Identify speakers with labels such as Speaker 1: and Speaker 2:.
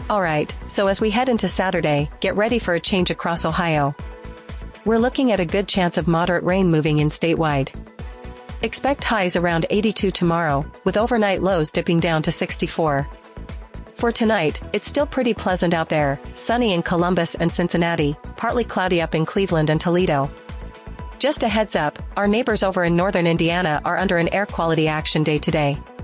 Speaker 1: Alright, so as we head into Saturday, get ready for a change across Ohio. We're looking at a good chance of moderate rain moving in statewide. Expect highs around 82 tomorrow, with overnight lows dipping down to 64. For tonight, it's still pretty pleasant out there, sunny in Columbus and Cincinnati, partly cloudy up in Cleveland and Toledo. Just a heads up, our neighbors over in northern Indiana are under an air quality action day today.